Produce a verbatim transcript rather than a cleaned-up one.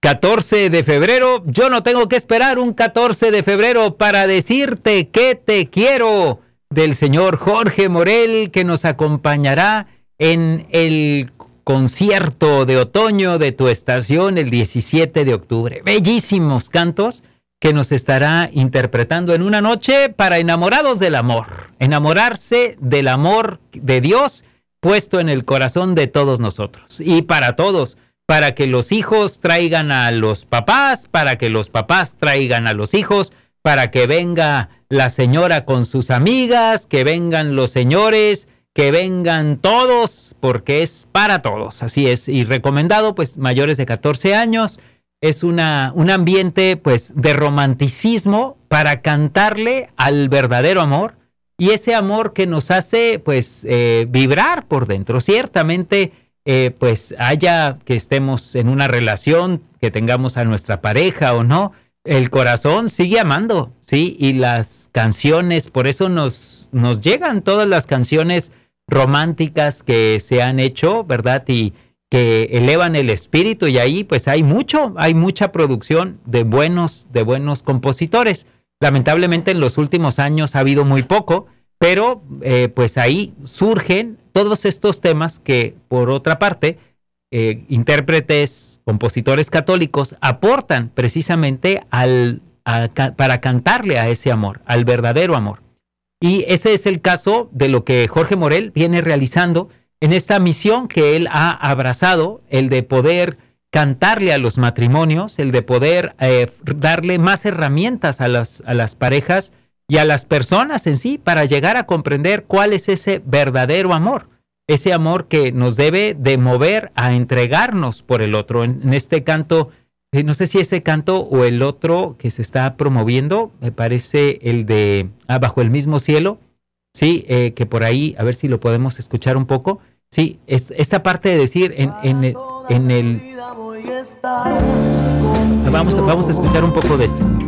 catorce de febrero, yo no tengo que esperar un catorce de febrero para decirte que te quiero, del señor Jorge Morel, que nos acompañará en el concierto de otoño de tu estación el diecisiete de octubre. Bellísimos cantos que nos estará interpretando en una noche para enamorados del amor, enamorarse del amor de Dios puesto en el corazón de todos nosotros y para todos, para que los hijos traigan a los papás, para que los papás traigan a los hijos, para que venga la señora con sus amigas, que vengan los señores, que vengan todos, porque es para todos, así es, y recomendado pues mayores de catorce años. Es una, un ambiente pues de romanticismo para cantarle al verdadero amor y ese amor que nos hace pues eh, vibrar por dentro. Ciertamente eh, pues haya que estemos en una relación, que tengamos a nuestra pareja o no, el corazón sigue amando, ¿sí? Y las canciones, por eso nos, nos llegan todas las canciones románticas que se han hecho, ¿verdad? Y que elevan el espíritu y ahí pues hay mucho, hay mucha producción de buenos, de buenos compositores. Lamentablemente en los últimos años ha habido muy poco, pero eh, pues ahí surgen todos estos temas que por otra parte eh, intérpretes, compositores católicos aportan precisamente al, a, para cantarle a ese amor, al verdadero amor. Y ese es el caso de lo que Jorge Morel viene realizando en esta misión que él ha abrazado, el de poder cantarle a los matrimonios, el de poder eh, darle más herramientas a las, a las parejas y a las personas en sí para llegar a comprender cuál es ese verdadero amor, ese amor que nos debe de mover a entregarnos por el otro. En, en este canto, eh, no sé si ese canto o el otro que se está promoviendo, me parece el de ah, Bajo el mismo cielo, sí, eh, que por ahí, a ver si lo podemos escuchar un poco. Sí, es, esta parte de decir en, en, el, en el... Vamos, vamos a escuchar un poco de este.